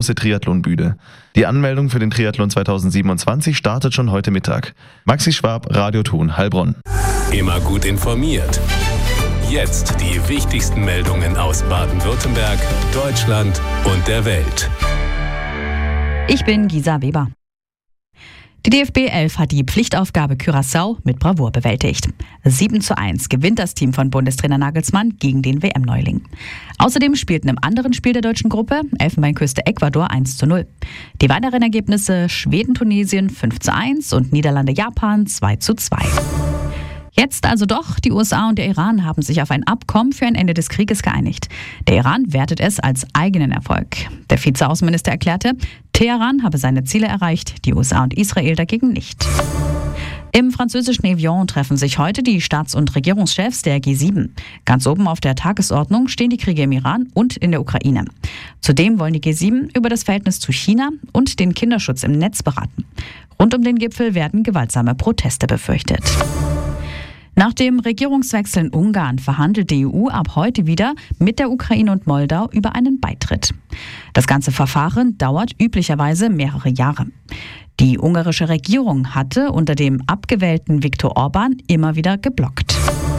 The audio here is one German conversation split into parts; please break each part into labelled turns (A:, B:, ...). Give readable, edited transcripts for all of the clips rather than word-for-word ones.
A: große Triathlonbühne. Die Anmeldung für den Triathlon 2027 startet schon heute Mittag. Maxi Schwab, Radio Thun, Heilbronn.
B: Immer gut informiert. Jetzt die wichtigsten Meldungen aus Baden-Württemberg, Deutschland und der Welt.
C: Ich bin Gisa Weber. Die DFB 11 hat die Pflichtaufgabe Curaçao mit Bravour bewältigt. 7:1 gewinnt das Team von Bundestrainer Nagelsmann gegen den WM-Neuling. Außerdem spielten im anderen Spiel der deutschen Gruppe Elfenbeinküste Ecuador 1:0. Die weiteren Ergebnisse Schweden-Tunesien 5:1 und Niederlande-Japan 2:2. Jetzt also doch, die USA und der Iran haben sich auf ein Abkommen für ein Ende des Krieges geeinigt. Der Iran wertet es als eigenen Erfolg. Der Vizeaußenminister erklärte, Teheran habe seine Ziele erreicht, die USA und Israel dagegen nicht. Im französischen Evian treffen sich heute die Staats- und Regierungschefs der G7. Ganz oben auf der Tagesordnung stehen die Kriege im Iran und in der Ukraine. Zudem wollen die G7 über das Verhältnis zu China und den Kinderschutz im Netz beraten. Rund um den Gipfel werden gewaltsame Proteste befürchtet. Nach dem Regierungswechsel in Ungarn verhandelt die EU ab heute wieder mit der Ukraine und Moldau über einen Beitritt. Das ganze Verfahren dauert üblicherweise mehrere Jahre. Die ungarische Regierung hatte unter dem abgewählten Viktor Orbán immer wieder geblockt.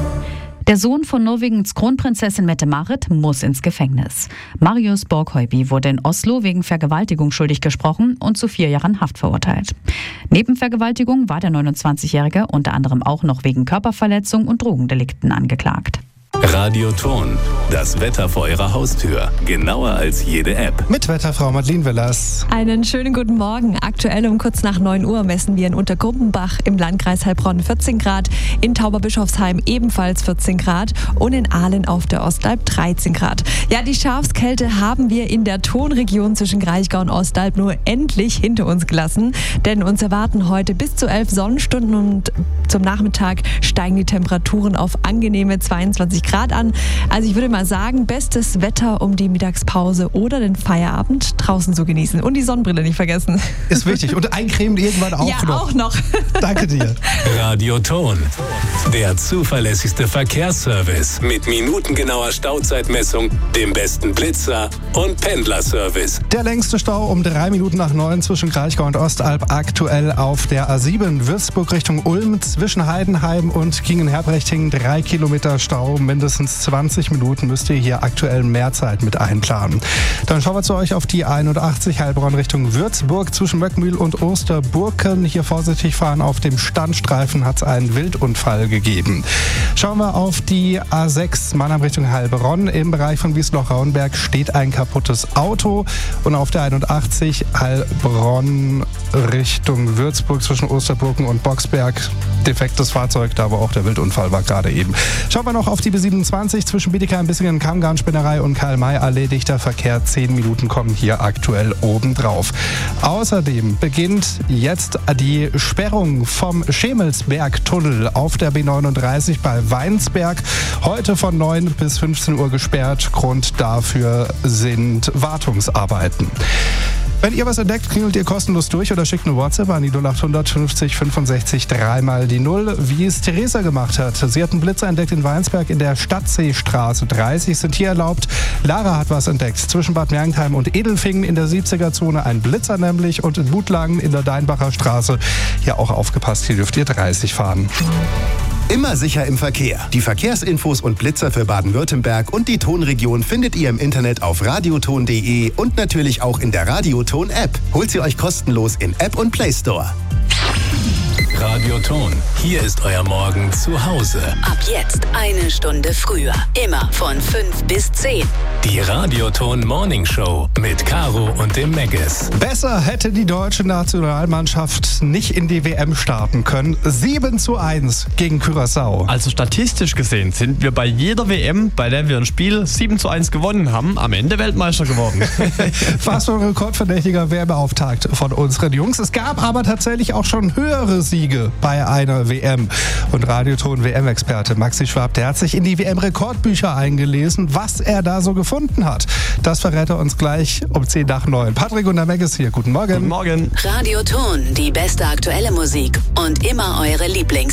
C: Der Sohn von Norwegens Kronprinzessin Mette-Marit muss ins Gefängnis. Marius Borghøiby wurde in Oslo wegen Vergewaltigung schuldig gesprochen und zu 4 Jahren Haft verurteilt. Neben Vergewaltigung war der 29-Jährige unter anderem auch noch wegen Körperverletzung und Drogendelikten angeklagt.
B: Radio Thun, das Wetter vor Ihrer Haustür. Genauer als jede App.
D: Mit Wetterfrau Madeleine Willers.
E: Einen schönen guten Morgen. Aktuell um kurz nach 9 Uhr messen wir in Untergrumpenbach im Landkreis Heilbronn 14 Grad, in Tauberbischofsheim ebenfalls 14 Grad und in Ahlen auf der Ostalb 13 Grad. Ja, die Schafskälte haben wir in der Tonregion zwischen Kraichgau und Ostalb nur endlich hinter uns gelassen, denn uns erwarten heute bis zu 11 Sonnenstunden und zum Nachmittag steigen die Temperaturen auf angenehme 22 Grad an. Also ich würde mal sagen, bestes Wetter, um die Mittagspause oder den Feierabend draußen zu genießen. Und die Sonnenbrille nicht vergessen.
D: Ist wichtig. Und eincremen irgendwann auch noch.
E: Ja, auch noch.
D: Danke dir.
B: Radio Thun, der zuverlässigste Verkehrsservice mit minutengenauer Stauzeitmessung, dem besten Blitzer und Pendlerservice.
D: Der längste Stau um 3 Minuten nach 9 zwischen Kraichgau und Ostalb aktuell auf der A7 Würzburg Richtung Ulm zwischen Heidenheim und Kingen-Herbrechting 3 Kilometer Stau. Mindestens 20 Minuten müsst ihr hier aktuell mehr Zeit mit einplanen. Dann schauen wir zu euch auf die 81 Heilbronn Richtung Würzburg zwischen Möckmühl und Osterburken. Hier vorsichtig fahren, auf dem Standstreifen hat es einen Wildunfall gegeben. Schauen wir auf die A6 Mannheim Richtung Heilbronn. Im Bereich von Wiesloch-Rauenberg steht ein kaputtes Auto. Und auf der 81 Heilbronn Richtung Würzburg zwischen Osterburken und Boxberg defektes Fahrzeug, da wo auch der Wildunfall war gerade eben. Schauen wir noch auf die B27 zwischen Bietigheim, Bissingen, Kammgarn-Spinnerei und Karl-May-Allee. Dichter Verkehr, 10 Minuten kommen hier aktuell obendrauf. Außerdem beginnt jetzt die Sperrung vom Schemelsberg-Tunnel auf der B39 bei Weinsberg. Heute von 9 bis 15 Uhr gesperrt. Grund dafür sind Wartungsarbeiten. Wenn ihr was entdeckt, klingelt ihr kostenlos durch oder schickt eine WhatsApp an die 0800 50 65 3 mal die 0, wie es Theresa gemacht hat. Sie hat einen Blitzer entdeckt in Weinsberg in der Stadtseestraße. 30 sind hier erlaubt. Lara hat was entdeckt. Zwischen Bad Mergentheim und Edelfingen in der 70er-Zone ein Blitzer nämlich und in Butlangen in der Deinbacher Straße. Hier auch aufgepasst, hier dürft ihr 30 fahren.
F: Immer sicher im Verkehr. Die Verkehrsinfos und Blitzer für Baden-Württemberg und die Tonregion findet ihr im Internet auf radioton.de und natürlich auch in der Radioton-App. Holt sie euch kostenlos in App und Play Store.
B: Radio Thun, hier ist euer Morgen zu Hause.
G: Ab jetzt 1 Stunde früher. Immer von 5 bis 10.
B: Die Radio Thun Morning Show mit Caro und dem Megges.
D: Besser hätte die deutsche Nationalmannschaft nicht in die WM starten können. 7:1 gegen Curaçao.
H: Also statistisch gesehen sind wir bei jeder WM, bei der wir ein Spiel 7:1 gewonnen haben, am Ende Weltmeister geworden.
D: Fast so ein rekordverdächtiger Werbeauftakt von unseren Jungs. Es gab aber tatsächlich auch schon höhere Siege bei einer WM. Und Radioton WM-Experte Maxi Schwab, der hat sich in die WM-Rekordbücher eingelesen, was er da so gefunden hat. Das verrät er uns gleich um 10 nach 9. Patrick und der Megges hier. Guten Morgen.
H: Guten Morgen.
G: Radio Thun, die beste aktuelle Musik und immer eure